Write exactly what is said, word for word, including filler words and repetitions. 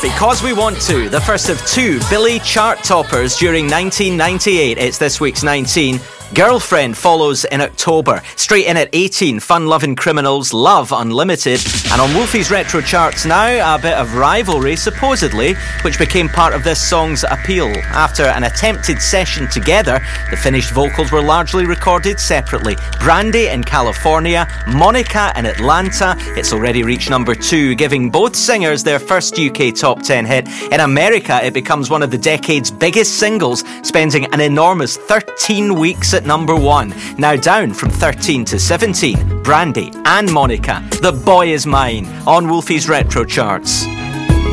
Because We Want To, the first of two Billy chart toppers during nineteen ninety-eight. It's this week's nineteen. Girlfriend follows in October. Straight in at eighteen, Fun-Loving Criminals, Love Unlimited. And on Wolfie's Retro Charts now, a bit of rivalry, supposedly, which became part of this song's appeal. After an attempted session together, the finished vocals were largely recorded separately. Brandy in California, Monica in Atlanta. It's already reached number two, giving both singers their first U K top ten hit. In America, it becomes one of the decade's biggest singles, spending an enormous thirteen weeks at number one. Now down from thirteen to seventeen, Brandy and Monica. The Boy Is Mine on Wolfie's Retro Charts.